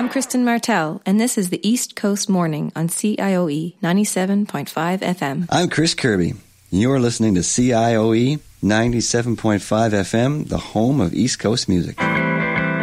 Kristen Martell, and this is the East Coast Morning on CIOE 97.5 FM. I'm Chris Kirby. You're listening to CIOE 97.5 FM, the home of East Coast music.